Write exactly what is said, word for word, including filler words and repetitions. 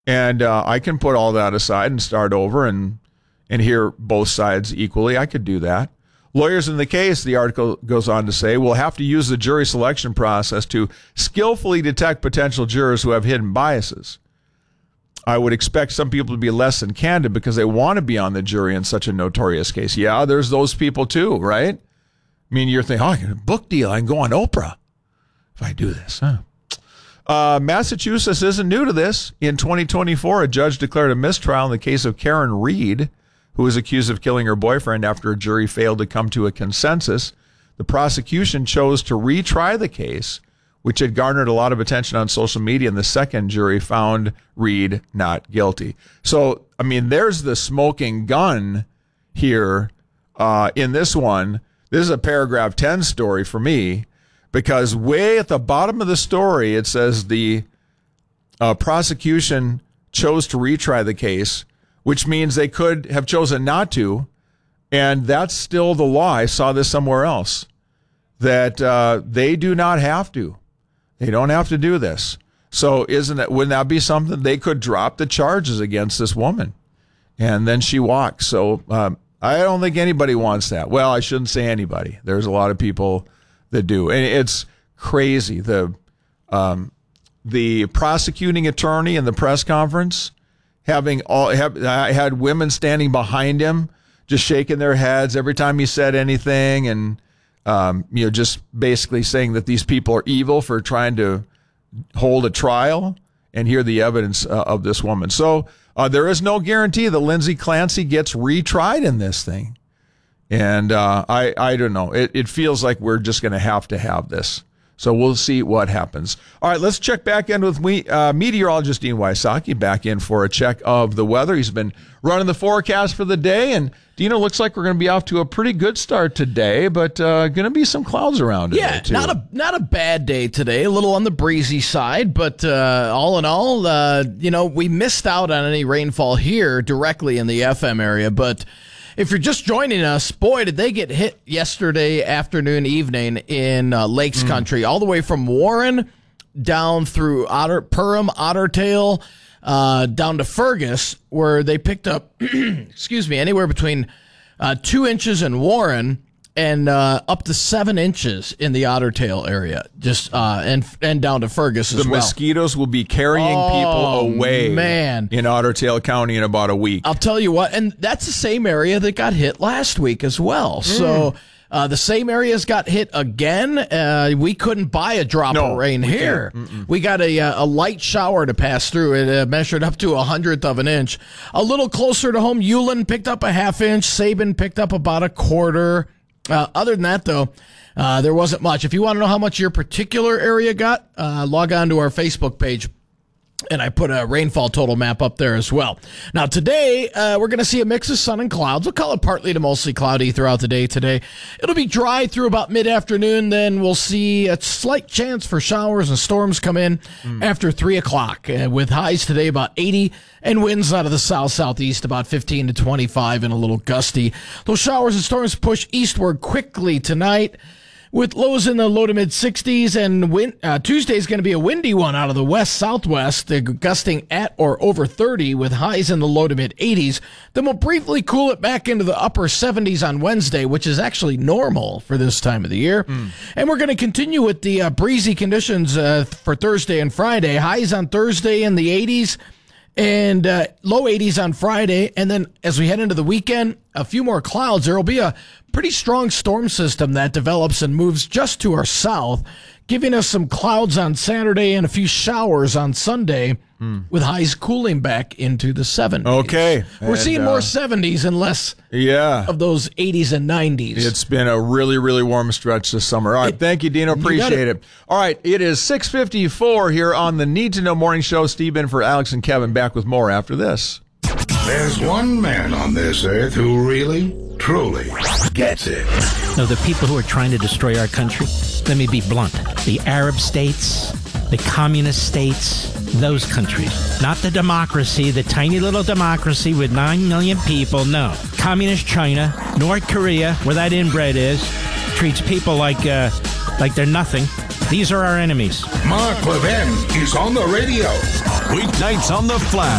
And uh, I can put all that aside and start over and and hear both sides equally. I could do that. Lawyers in the case, the article goes on to say, will have to use the jury selection process to skillfully detect potential jurors who have hidden biases. I would expect some people to be less than candid because they want to be on the jury in such a notorious case. Yeah, there's those people too, right? I mean, you're thinking, oh, I get a book deal. I can go on Oprah if I do this. Huh? Uh, Massachusetts isn't new to this. In twenty twenty-four, a judge declared a mistrial in the case of Karen Reed, who was accused of killing her boyfriend after a jury failed to come to a consensus. The prosecution chose to retry the case, which had garnered a lot of attention on social media, and the second jury found Reed not guilty. So, I mean, there's the smoking gun here uh, in this one. This is a paragraph ten story for me, because way at the bottom of the story, it says the uh, prosecution chose to retry the case, which means they could have chosen not to, and that's still the law. I saw this somewhere else, that uh, they do not have to. They don't have to do this. So isn't it, wouldn't that be something? They could drop the charges against this woman, and then she walks. So um, I don't think anybody wants that. Well, I shouldn't say anybody. There's a lot of people that do. And it's crazy. The um, the prosecuting attorney in the press conference having all have, I had women standing behind him, just shaking their heads every time he said anything, and um, you know, just basically saying that these people are evil for trying to hold a trial and hear the evidence uh, of this woman. So uh, there is no guarantee that Lindsay Clancy gets retried in this thing. And uh, I, I don't know. It, it feels like we're just going to have to have this. So we'll see what happens. All right, let's check back in with me, uh, meteorologist Dean Wysocki, back in for a check of the weather. He's been running the forecast for the day. And, Dino, looks like we're going to be off to a pretty good start today, but uh, going to be some clouds around today, yeah, too. not a not a bad day today, a little on the breezy side, but uh, all in all, uh, you know, we missed out on any rainfall here directly in the F M area, but if you're just joining us, boy, did they get hit yesterday afternoon, evening in uh, Lakes mm. Country, all the way from Warren down through Otter, Perham, Ottertail, uh, down to Fergus, where they picked up, excuse me, anywhere between uh, two inches in Warren and uh, up to seven inches in the Ottertail area, just uh, and and down to Fergus as well. The mosquitoes will be carrying oh, people away man. in Ottertail County in about a week. I'll tell you what, and that's the same area that got hit last week as well. Mm. So uh, the same areas got hit again. Uh, we couldn't buy a drop no, of rain we here. We got a a light shower to pass through. It uh, measured up to a hundredth of an inch. A little closer to home, Hewlin picked up a half inch. Sabin picked up about a quarter. Uh, other than that, though, uh, there wasn't much. If you want to know how much your particular area got, uh, log on to our Facebook page, and I put a rainfall total map up there as well. Now, today, uh, we're going to see a mix of sun and clouds. We'll call it partly to mostly cloudy throughout the day today. It'll be dry through about mid-afternoon. Then we'll see a slight chance for showers and storms come in mm. after three o'clock, uh, with highs today about eighty and winds out of the south-southeast about fifteen to twenty-five and a little gusty. Those showers and storms push eastward quickly tonight, with lows in the low to mid sixties, and wind, uh, Tuesday is going to be a windy one out of the west-southwest, uh, gusting at or over thirty with highs in the low to mid eighties. Then we'll briefly cool it back into the upper seventies on Wednesday, which is actually normal for this time of the year. Mm. And we're going to continue with the uh, breezy conditions uh, for Thursday and Friday. Highs on Thursday in the eighties and uh, low eighties on Friday. And then as we head into the weekend, a few more clouds. There will be a pretty strong storm system that develops and moves just to our south, giving us some clouds on Saturday and a few showers on Sunday, mm. with highs cooling back into the seventies. Okay. We're and, seeing uh, more seventies and less yeah. of those eighties and nineties. It's been a really, really warm stretch this summer. All right, it, thank you, Dino. Appreciate it. it. All right, it is six fifty-four here on the Need to Know Morning Show. Steve in for Alex and Kevin, back with more after this. There's one man on this earth who really, truly gets it. No, the people who are trying to destroy our country, let me be blunt, the Arab states, the communist states, those countries. Not the democracy, the tiny little democracy with nine million people, no. Communist China, North Korea, where that inbred is, treats people like, uh, like they're nothing. These are our enemies. Mark Levin is on the radio. Weeknights on The Flash.